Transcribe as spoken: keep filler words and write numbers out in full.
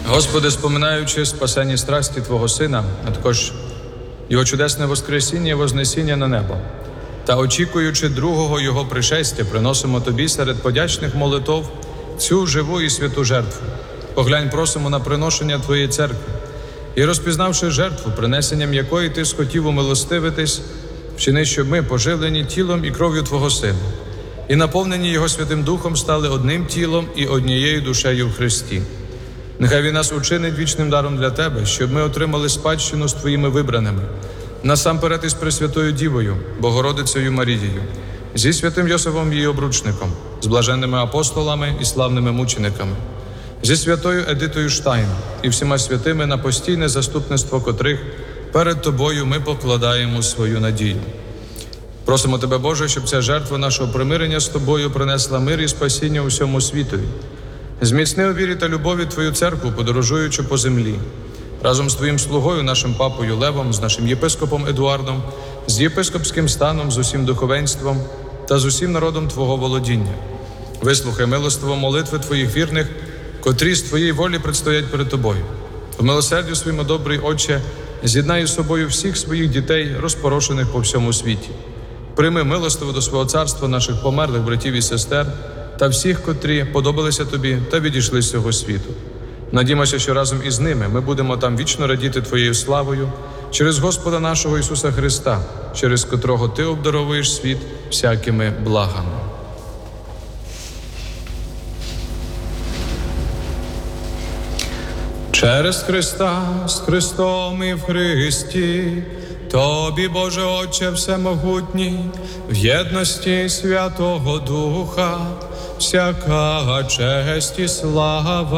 Господи, споминаючи спасенні страсті Твого Сина, а також Його чудесне воскресіння і вознесіння на небо, та очікуючи другого Його пришестя, приносимо Тобі серед подячних молитов цю живу і святу жертву. Поглянь, просимо на приношення Твоєї церкви, і розпізнавши жертву, принесенням якої Ти схотів умилостивитись, вчини, щоб ми, поживлені тілом і кров'ю Твого Сина, і наповнені Його Святим Духом, стали одним тілом і однією душею в Христі. Нехай Він нас учинить вічним даром для Тебе, щоб ми отримали спадщину з Твоїми вибраними, насамперед із Пресвятою Дівою, Богородицею Марією, зі святим Йосифом її обручником, з блаженними апостолами і славними мучениками, зі святою Едитою Штайн і всіма святими, на постійне заступництво котрих перед Тобою ми покладаємо свою надію. Просимо Тебе, Боже, щоб ця жертва нашого примирення з Тобою принесла мир і спасіння усьому світові. Зміцни у вірі та любові Твою церкву, подорожуючи по землі, разом з Твоїм слугою, нашим папою Левом, з нашим єпископом Едуардом, з єпископським станом, з усім духовенством та з усім народом Твого володіння. Вислухай милостиво молитви Твоїх вірних, котрі з Твоєї волі предстоять перед Тобою. В милосердю своєму, добрий Отче, з'єднай з собою всіх своїх дітей, розпорошених по всьому світі. Прийми милостиво до свого царства наших померлих братів і сестер та всіх, котрі подобалися Тобі та відійшли з цього світу. Надіймося, що разом із ними ми будемо там вічно радіти Твоєю славою через Господа нашого Ісуса Христа, через котрого Ти обдаровуєш світ всякими благами. Через Христа, з Христом і в Христі, Тобі, Боже Отче Всемогутній, в єдності Святого Духа, всяка честь і слава